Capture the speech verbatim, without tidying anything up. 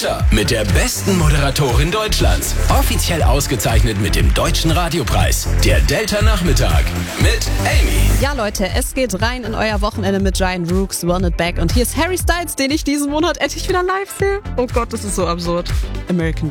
Twitter mit der besten Moderatorin Deutschlands. Offiziell ausgezeichnet mit dem Deutschen Radiopreis. Der Delta Nachmittag mit Amy. Ja, Leute, es geht rein in euer Wochenende mit Giant Rooks, Run It Back. Und hier ist Harry Styles, den ich diesen Monat endlich wieder live sehe. Oh Gott, das ist so absurd. American